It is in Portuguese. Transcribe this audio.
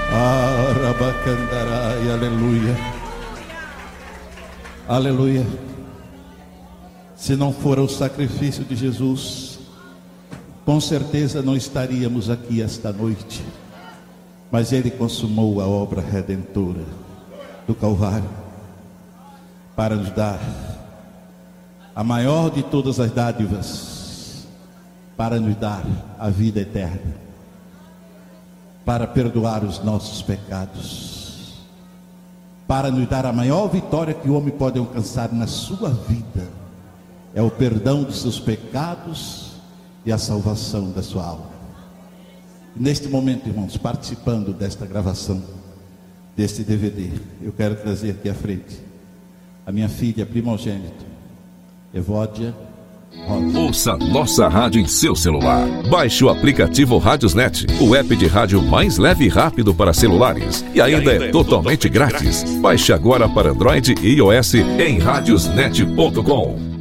Arabacandarai, aleluia. Aleluia. Se não for o sacrifício de Jesus, com certeza não estaríamos aqui esta noite. Mas Ele consumou a obra redentora do Calvário para nos dar a maior de todas as dádivas, para nos dar a vida eterna, para perdoar os nossos pecados, para nos dar a maior vitória que o homem pode alcançar na sua vida, é o perdão dos seus pecados e a salvação da sua alma. Neste momento, irmãos, participando desta gravação, deste DVD, eu quero trazer aqui à frente a minha filha primogênita, Evódia Rosa. Ouça nossa rádio em seu celular. Baixe o aplicativo Radiosnet, o app de rádio mais leve e rápido para celulares. E ainda é totalmente grátis. Baixe agora para Android e iOS em radiosnet.com.